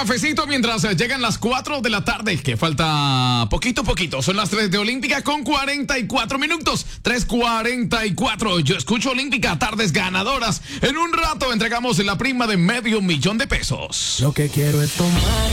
cafecito mientras llegan las 4 de la tarde, que falta poquito. Son las 3 de Olímpica con 44 minutos. 3:44. Yo escucho Olímpica, tardes ganadoras. En un rato entregamos la prima de $500,000 de pesos. Lo que quiero es tomar